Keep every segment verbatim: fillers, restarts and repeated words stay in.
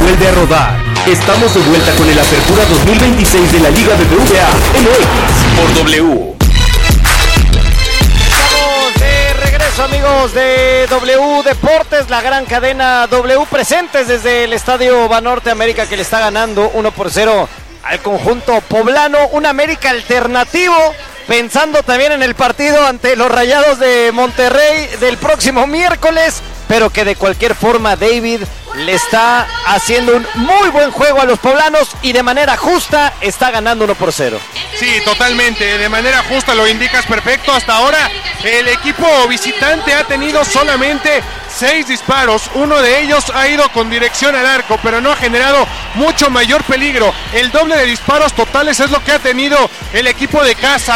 vuelve a rodar. Estamos de vuelta con el Apertura dos mil veintiséis de la Liga B B V A M X por W. Estamos de regreso, amigos de W Deportes, la gran cadena W, presentes desde el Estadio Banorte América, que le está ganando uno por cero al conjunto poblano. Un América alternativo, pensando también en el partido ante los Rayados de Monterrey del próximo miércoles, pero que de cualquier forma David le está haciendo un muy buen juego a los poblanos y de manera justa está ganando uno por cero. Sí, totalmente, de manera justa, lo indicas perfecto. Hasta ahora el equipo visitante ha tenido solamente seis disparos, uno de ellos ha ido con dirección al arco, pero no ha generado mucho mayor peligro. El doble de disparos totales es lo que ha tenido el equipo de casa.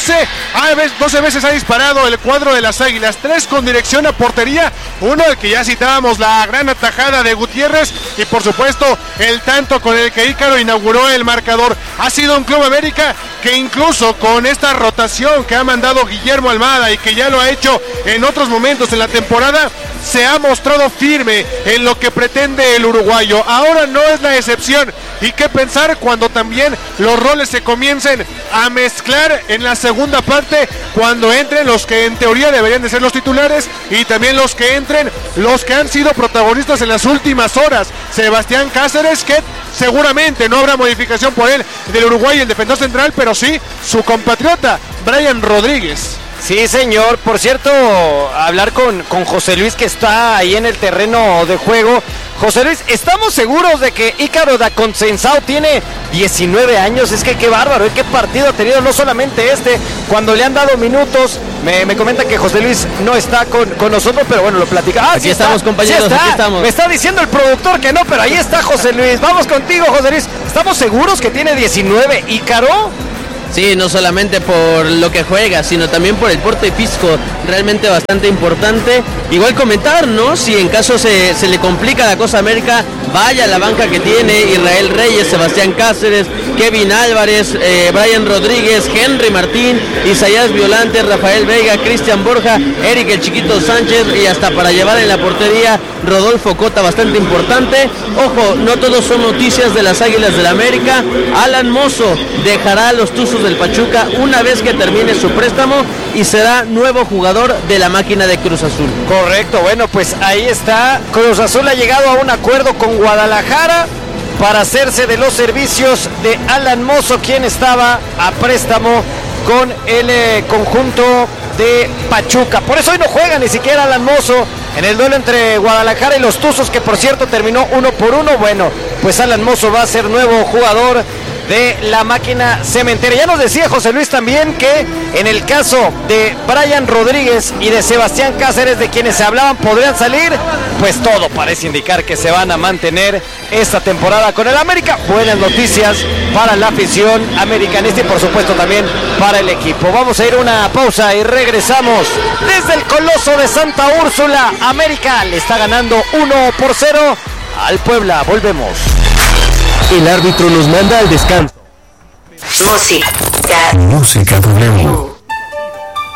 doce veces ha disparado el cuadro de las Águilas, tres con dirección a portería, uno el que ya citábamos, la gran atajada de Gutiérrez, y por supuesto el tanto con el que Ícaro inauguró el marcador. Ha sido un Club América que incluso con esta rotación que ha mandado Guillermo Almada y que ya lo ha hecho en otros momentos en la temporada, se ha mostrado firme en lo que pretende el uruguayo. Ahora no es la excepción, y qué pensar cuando también los roles se comiencen a mezclar en la segunda parte, cuando entren los que en teoría deberían de ser los titulares y también los que entren los que han sido protagonistas en las últimas horas. Sebastián Cáceres, que seguramente no habrá modificación por él del Uruguay, el defensor central, pero sí su compatriota Brian Rodríguez. Sí, señor. Por cierto, hablar con, con José Luis, que está ahí en el terreno de juego. José Luis, ¿estamos seguros de que Ícaro da Consensao tiene diecinueve años? Es que qué bárbaro, qué partido ha tenido, no solamente este, cuando le han dado minutos. Me, me comenta que José Luis no está con, con nosotros, pero bueno, lo platica. Ah, aquí sí estamos, está, compañeros, sí está. aquí estamos. Me está diciendo el productor que no, pero ahí está José Luis. Vamos contigo, José Luis. ¿Estamos seguros que tiene diecinueve Ícaro? Sí, no solamente por lo que juega, sino también por el porte físico, realmente bastante importante. Igual comentar, ¿no? Si en caso se, se le complica la cosa a América, vaya la banca que tiene: Israel Reyes, Sebastián Cáceres, Kevin Álvarez, eh, Brian Rodríguez, Henry Martín, Isaías Violante, Rafael Veiga, Cristian Borja, Eric el Chiquito Sánchez, y hasta para llevar en la portería Rodolfo Cota, bastante importante. Ojo, no todos son noticias de las Águilas del la América. Alan Mozo dejará a los Tuzos del Pachuca una vez que termine su préstamo y será nuevo jugador de la máquina de Cruz Azul. Correcto, bueno, pues ahí está. Cruz Azul ha llegado a un acuerdo con Guadalajara para hacerse de los servicios de Alan Mozo, quien estaba a préstamo con el eh, conjunto de Pachuca. Por eso hoy no juega ni siquiera Alan Mozo en el duelo entre Guadalajara y los Tuzos, que por cierto terminó uno por uno. Bueno, pues Alan Mozo va a ser nuevo jugador de la máquina cementera. Ya nos decía José Luis también que en el caso de Brian Rodríguez y de Sebastián Cáceres, de quienes se hablaban podrían salir, pues todo parece indicar que se van a mantener esta temporada con el América. Buenas noticias para la afición americanista y por supuesto también para el equipo. Vamos a ir a una pausa y regresamos desde el Coloso de Santa Úrsula. América le está ganando uno por cero al Puebla. Volvemos. El árbitro nos manda al descanso. Música. Música W.